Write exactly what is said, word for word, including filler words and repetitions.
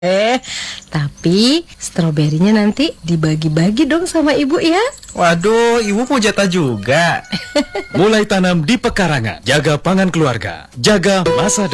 Eh, tapi stroberinya nanti dibagi-bagi dong sama ibu ya. Waduh, ibu mau jatah juga. Mulai tanam di pekarangan, jaga pangan keluarga, jaga masa depan.